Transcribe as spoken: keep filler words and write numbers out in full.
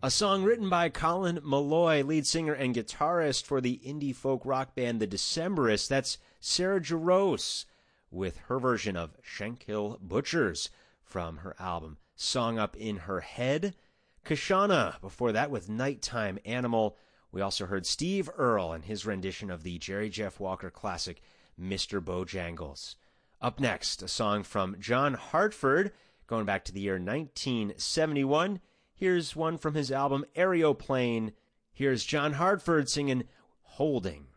A song written by Colin Meloy, lead singer and guitarist for the indie folk rock band The Decemberists. That's Sarah Jarosz with her version of Shankill Butchers from her album Song Up in Her Head. Kashana, before that with Nighttime Animal. We also heard Steve Earle and his rendition of the Jerry Jeff Walker classic Mister Bojangles. Up next, a song from John Hartford, going back to the year nineteen seventy-one. Here's one from his album Aeroplane. Here's John Hartford singing Holding.